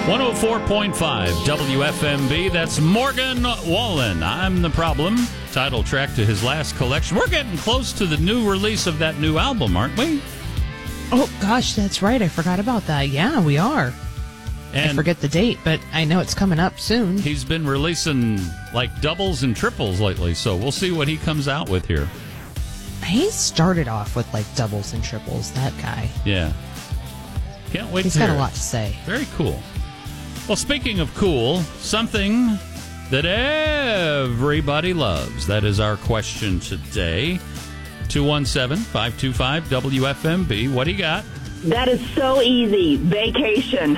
104.5 WFMB. That's Morgan Wallen. I'm the Problem. Title track to his last collection. We're getting close to the new release of that new album, aren't we? Oh, gosh, that's right. I forgot about that. Yeah, we are. And I forget the date, but I know it's coming up soon. He's been releasing like doubles and triples lately, so we'll see what he comes out with here. He started off with like doubles and triples, that guy. Yeah. Can't wait to He's hear got a it. lot to say. Very cool. Well, speaking of cool, something that everybody loves. That is our question today. 217-525-WFMB. What do you got? That is so easy. Vacation.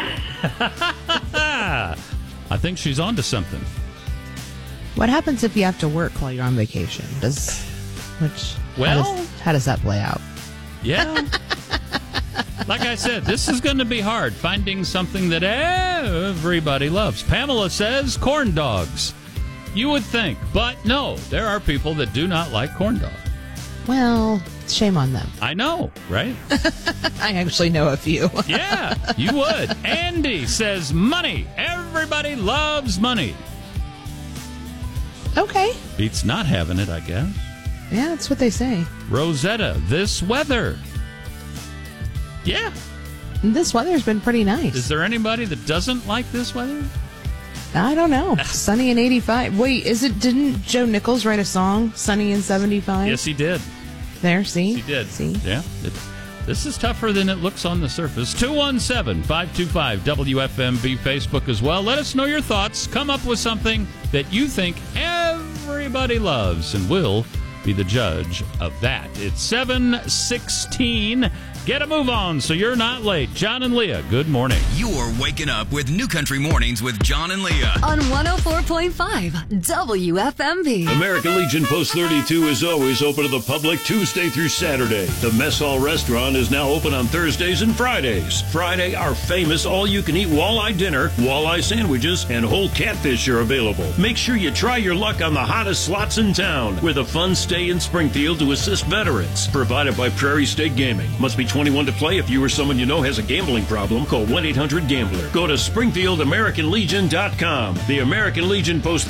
I think she's on to something. What happens if you have to work while you're on vacation? How does that play out? Yeah. Like I said, this is going to be hard, finding something that everybody loves. Pamela says corn dogs. You would think, but no, there are people that do not like corn dogs. Well, shame on them. I know, right? I actually know a few. Yeah, you would. Andy says money. Everybody loves money. Okay. Beats not having it, I guess. Yeah, that's what they say. Rosetta, this weather. Yeah. This weather's been pretty nice. Is there anybody that doesn't like this weather? I don't know. Sunny and 85. Wait, didn't Joe Nichols write a song, Sunny and 75? Yes, he did. There, see? He did. See? Yeah. This is tougher than it looks on the surface. 217-525-WFMB Facebook as well. Let us know your thoughts. Come up with something that you think everybody loves, and we'll be the judge of that. It's 7:16. Get a move on so you're not late. John and Leah, good morning. You're waking up with New Country Mornings with John and Leah on 104.5 WFMB. American Legion Post 32 is always open to the public Tuesday through Saturday. The Mess Hall Restaurant is now open on Thursdays and Fridays. Friday, our famous all-you-can-eat walleye dinner, walleye sandwiches, and whole catfish are available. Make sure you try your luck on the hottest slots in town with a fun stay in Springfield to assist veterans. Provided by Prairie State Gaming. Must be 21 to play. If you or someone you know has a gambling problem, call 1-800-GAMBLER. Go to SpringfieldAmericanLegion.com. The American Legion Post